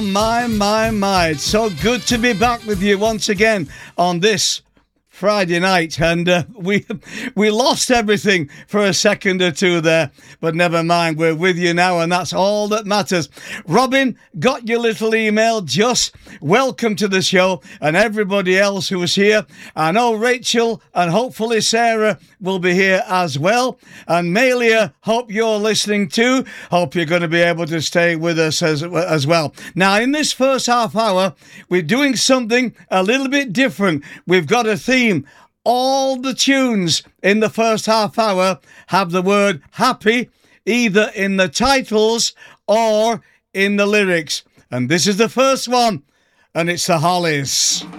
My. It's so good to be back with you once again on this Friday night, and we lost everything for a second or two there, but never mind, we're with you now, and that's all that matters. Robin, got your little email. Just welcome to the show, and everybody else who is here. I know Rachel and hopefully Sarah will be here as well, and Malia, hope you're listening too. Hope you're going to be able to stay with us as well. Now, in this first half hour, we're doing something a little bit different. We've got a theme. All the tunes in the first half hour have the word happy either in the titles or in the lyrics. And this is the first one, and it's the Hollies.